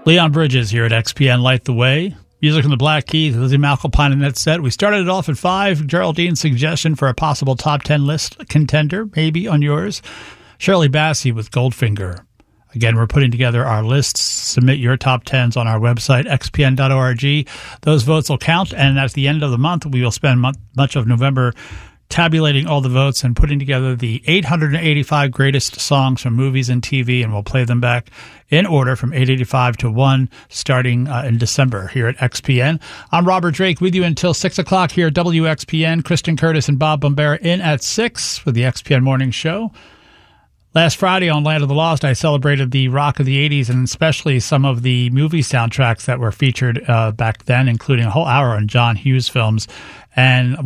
Leon Bridges here at XPN Light the Way. Music from the Black Keys, Lizzie McAlpine in that set. We started it off at 5. Geraldine's suggestion for a possible top 10 list contender, maybe on yours. Shirley Bassey with Goldfinger. Again, we're putting together our lists. Submit your top 10s on our website, xpn.org. Those votes will count, and at the end of the month, we will spend much of November tabulating all the votes and putting together the 885 greatest songs from movies and TV, and we'll play them back in order from 885 to 1 starting in December here at XPN. I'm Robert Drake with you until 6 o'clock here at WXPN. Kristen Curtis and Bob Bombera in at 6 for the XPN Morning Show. Last Friday on Land of the Lost, I celebrated the rock of the 80s and especially some of the movie soundtracks that were featured back then, including a whole hour on John Hughes films. And